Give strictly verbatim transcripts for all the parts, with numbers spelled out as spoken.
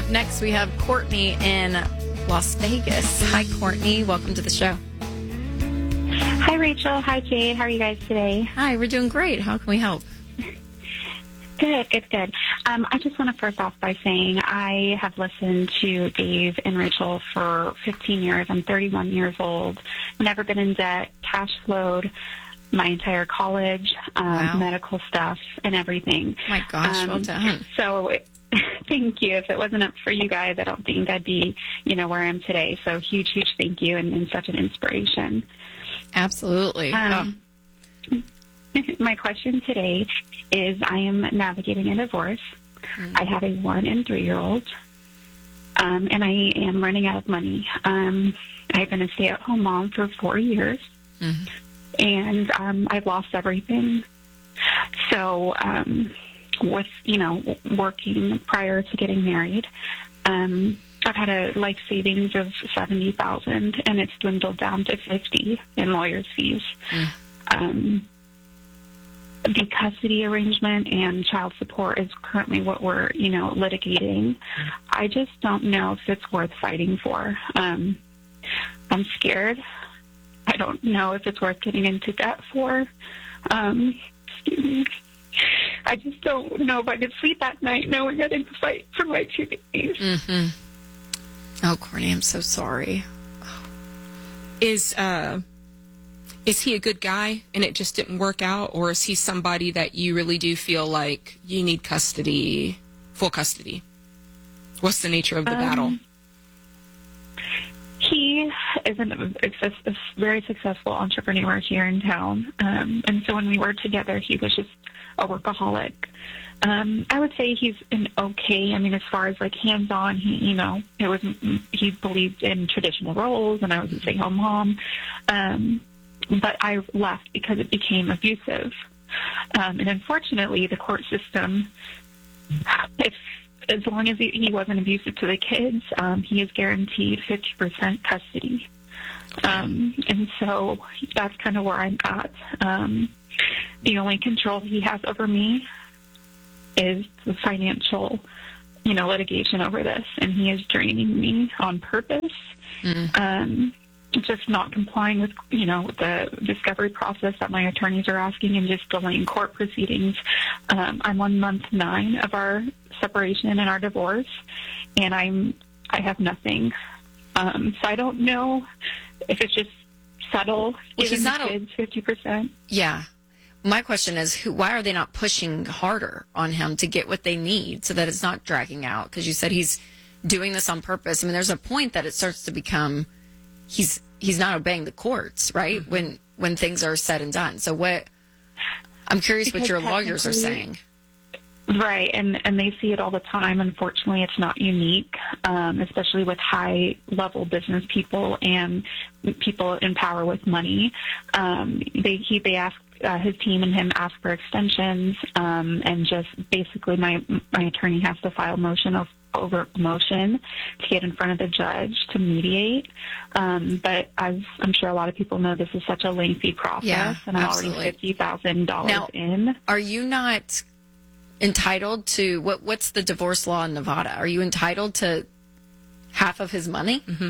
Up next, we have Courtney in Las Vegas. Hi, Courtney. Welcome to the show. Hi, Rachel. Hi, Jade. How are you guys today? Hi, we're doing great. How can we help? Good, good, good. Um, I just want to first off by saying I have listened to Dave and Rachel for fifteen years. I'm thirty-one years old. Never been in debt, cash flowed my entire college, um, Wow. medical stuff, and everything. My gosh, Um, well done. So thank you. If it wasn't up for you guys, I don't think I'd be, you know, where I am today. So huge, huge thank you, and, and such an inspiration. Absolutely. Um, My question today is I am navigating a divorce. Mm-hmm. I have a one and three-year-old, um, and I am running out of money. Um, I've been a stay-at-home mom for four years, mm-hmm. and um, I've lost everything. So um, with, you know, working prior to getting married, um, I've had a life savings of seventy thousand dollars, and it's dwindled down to fifty in lawyer's fees. Mm. Um, the custody arrangement and child support is currently what we're, you know, litigating. I just don't know if it's worth fighting for. Um, I'm scared. I don't know if it's worth getting into debt for. Um, excuse me. I just don't know if I could sleep at night knowing I didn't fight for my two babies. Mm-hmm. Oh, Courtney, I'm so sorry. Is uh, is he a good guy and it just didn't work out? Or is he somebody that you really do feel like you need custody, full custody? What's the nature of the Um, battle? He is an, a, a very successful entrepreneur here in town. Um, and so when we were together, he was just a workaholic. Um, I would say he's an okay. I mean, as far as like hands-on, he, you know, it was, he believed in traditional roles, and I was a stay-home mom. Um, but I left because it became abusive. Um, and unfortunately, the court system, if as long as he, he wasn't abusive to the kids, um, he is guaranteed fifty percent custody. Um, and so that's kind of where I'm at. Um, the only control he has over me is the financial, you know, litigation over this, and he is draining me on purpose. Mm. Um, just not complying with, you know, the discovery process that my attorneys are asking, and just delaying court proceedings. Um, I'm on month nine of our separation and our divorce, and I'm I have nothing. Um, so I don't know if it's just subtle. Well, Giving he's the not a- kids fifty percent. Yeah. My question is, who, why are they not pushing harder on him to get what they need so that it's not dragging out? Because you said he's doing this on purpose. I mean, there's a point that it starts to become he's he's not obeying the courts, right? Mm-hmm. When when things are said and done. So what? I'm curious Because what your lawyers are saying. Right, and and they see it all the time. Unfortunately, it's not unique, um, especially with high-level business people and people in power with money. Um, they he they ask uh, his team and him ask for extensions, um, and just basically my my attorney has to file motion of over motion to get in front of the judge to mediate. Um, but as I'm sure a lot of people know, this is such a lengthy process, Yeah, and I'm absolutely. already fifty thousand dollars Now, in. Are you not entitled to what? What's the divorce law in Nevada? Are you entitled to half of his money? Mm-hmm.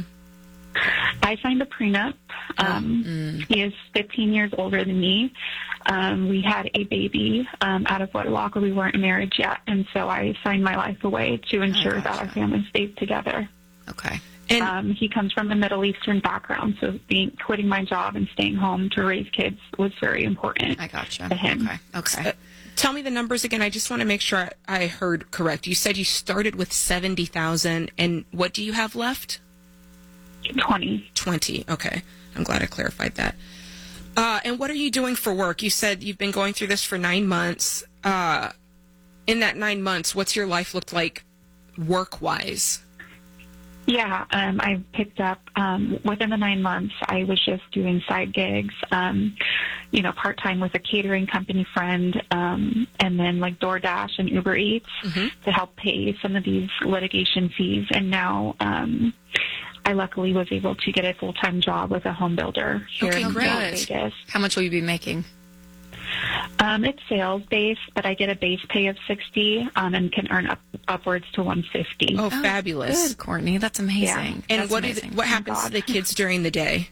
I signed a prenup. Um, Mm. He is fifteen years older than me. Um, we had a baby um, out of wedlock. We weren't married yet, and so I signed my life away to ensure that gotcha. our family stays together. Okay. And Um, he comes from a Middle Eastern background, so being quitting my job and staying home to raise kids was very important I gotcha. to him. Okay. Okay. uh, tell me the numbers again. I just want to make sure I, I heard correct. You said you started with seventy thousand, and what do you have left? twenty. twenty. Okay. I'm glad I clarified that. Uh, and what are you doing for work? You said you've been going through this for nine months. Uh, in that nine months, what's your life looked like work-wise? Yeah, um, I picked up, um, within the nine months, I was just doing side gigs, um, you know, part-time with a catering company friend, um, and then like DoorDash and Uber Eats Mm-hmm. to help pay some of these litigation fees. And now um, I luckily was able to get a full-time job with a home builder here Okay, in great. Las Vegas. How much will you be making? Um, it's sales based, but I get a base pay of sixty, um, and can earn up, upwards to one fifty. Oh, Oh, fabulous. Good, Courtney. That's amazing. And That's what is amazing. what happens to God. the kids during the day?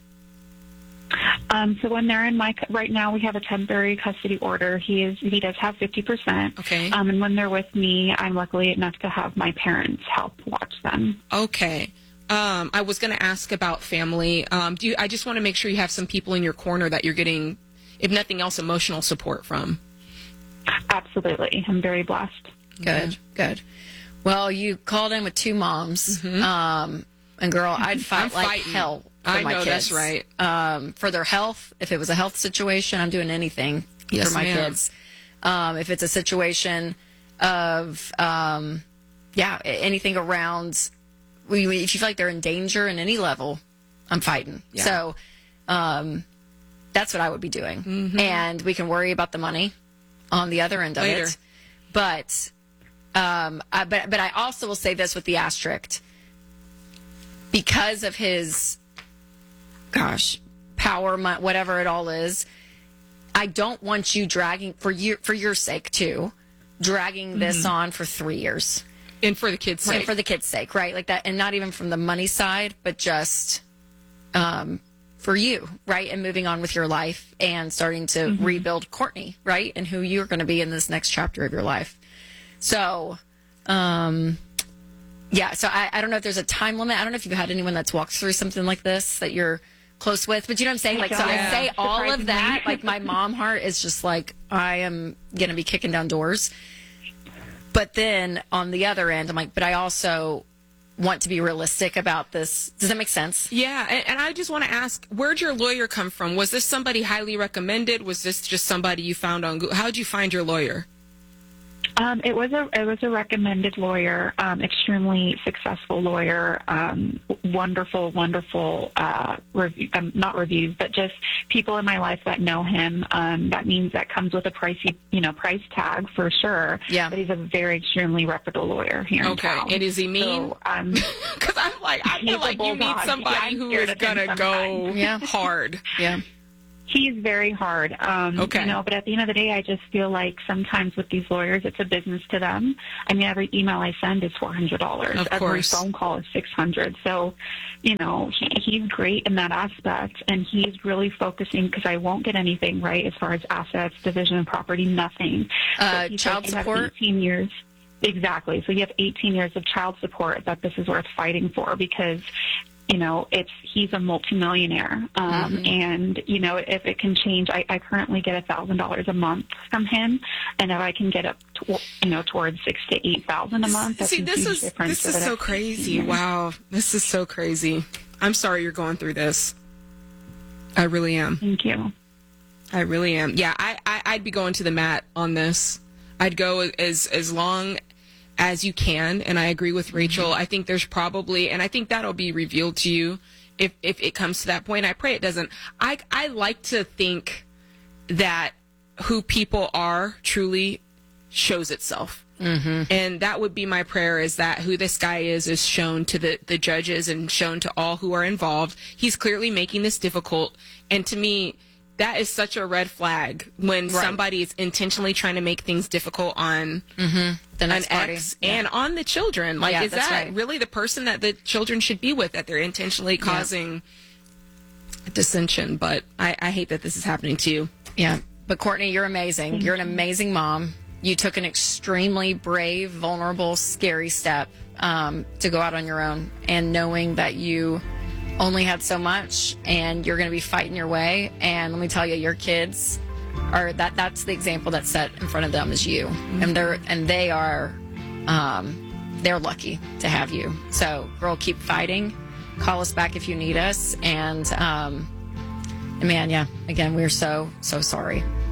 Um, so when they're in my cu- right now, we have a temporary custody order. He is he does have fifty percent. Okay. Um, and when they're with me, I'm lucky enough to have my parents help watch them. Okay. Um, I was going to ask about family. Um, do you, I just want to make sure you have some people in your corner that you're getting, if nothing else, emotional support from. Absolutely, I'm very blessed. Good, good. Well, you called in with two moms. Um, and girl, I'd fight I'm like fighting. hell for I my know, kids. that's right. Um, for their health, if it was a health situation, I'm doing anything Yes, for my ma'am. kids. Um, if it's a situation of, um, yeah, a- anything around, we, we- if you feel like they're in danger in any level, I'm fighting. Yeah. So, um, that's what I would be doing. Mm-hmm. And we can worry about the money on the other end of Later. it. But, um, I, but, but I also will say this with the asterisk, because of his, gosh, power, mo- whatever it all is, I don't want you dragging, for your, for your sake too, dragging this on for three years. And for the kids' And sake. for the kids' sake, right? Like that, and not even from the money side, but just um, for you, right? And moving on with your life and starting to rebuild Courtney, right? And who you're going to be in this next chapter of your life. So, um, yeah, so I, I don't know if there's a time limit. I don't know if you've had anyone that's walked through something like this that you're close with, but you know what I'm saying? Like, so I Yeah. say all of that, Surprisingly. like my mom heart is just like, I am going to be kicking down doors. But then on the other end, I'm like, but I also want to be realistic about this. Does that make sense? Yeah, and, and I just want to ask, where'd your lawyer come from? Was this somebody highly recommended? Was this just somebody you found on Google? How'd you find your lawyer? Um, it was a it was a recommended lawyer, um, extremely successful lawyer, um, wonderful, wonderful, uh, review, um, not reviews, but just people in my life that know him. Um, that means that comes with a pricey, you know, price tag for sure. Yeah. But he's a very extremely reputable lawyer here Okay, in town. and is he mean? So, um, Because I'm like, I He's feel a like you need bulldog. Yeah, somebody I'm who scared is of him gonna go sometimes. Yeah. hard. Yeah. He's very hard. Um, Okay. You know, but at the end of the day, I just feel like sometimes with these lawyers, it's a business to them. I mean, every email I send is four hundred dollars. Of Every course. phone call is six hundred dollars. So, you know, he, he's great in that aspect, and he's really focusing because I won't get anything right as far as assets, division of property, nothing. Uh, But he child says you have support? eighteen years. Exactly. So you have eighteen years of child support that this is worth fighting for because, you know, it's he's a multimillionaire. Um, Mm-hmm. And, you know, if it can change, I, I currently get a thousand dollars a month from him. And if I can get up, to, you know, towards six to eight thousand a month, that's See, a this huge is difference this for is the so next crazy. year. Wow, this is so crazy. I'm sorry you're going through this. I really am. Thank you. I really am. Yeah, I, I I'd be going to the mat on this. I'd go as as long as you can, and I agree with Rachel. I think there's probably, and I think that'll be revealed to you if if it comes to that point. I pray it doesn't. I I like to think that who people are truly shows itself. Mm-hmm. And that would be my prayer, is that who this guy is is shown to the, the judges and shown to all who are involved. He's clearly making this difficult. And to me, that is such a red flag when Right. somebody is intentionally trying to make things difficult on The an next party. ex Yeah. and on the children. Like, Yeah, is that's that right. really the person that the children should be with, that they're intentionally causing dissension? But I, I hate that this is happening to you. Yeah. But Courtney, you're amazing. You're an amazing mom. You took an extremely brave, vulnerable, scary step um, to go out on your own, and knowing that you only had so much and you're going to be fighting your way. And let me tell you, your kids are that that's the example that's set in front of them is you. And they're and they are um, they're lucky to have you. So girl, keep fighting. Call us back if you need us. And um, and man, yeah, again, we're so, so sorry.